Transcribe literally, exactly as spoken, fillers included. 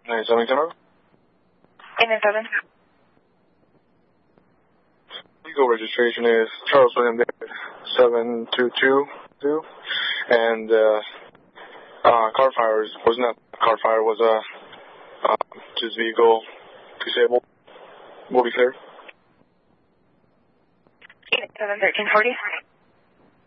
ninety-seven Camaro. ninety-seven. Legal registration is Charles William David seven two two two, and uh, uh, car fire is, was not car fire, was uh, uh, just vehicle disabled. Will be clear. eight seven thirteen forty.